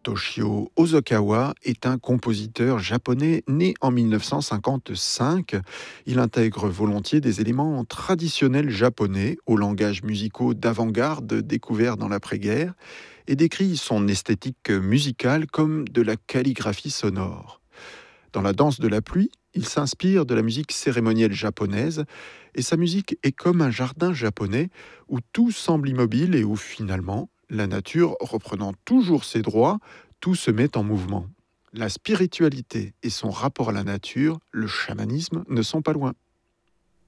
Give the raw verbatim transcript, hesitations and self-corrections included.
Toshio Hosokawa est un compositeur japonais né en mille neuf cent cinquante-cinq. Il intègre volontiers des éléments traditionnels japonais aux langages musicaux d'avant-garde découverts dans l'après-guerre et décrit son esthétique musicale comme de la calligraphie sonore. Dans la danse de la pluie, il s'inspire de la musique cérémonielle japonaise et sa musique est comme un jardin japonais où tout semble immobile et où finalement, la nature reprenant toujours ses droits, tout se met en mouvement. La spiritualité et son rapport à la nature, le chamanisme, ne sont pas loin.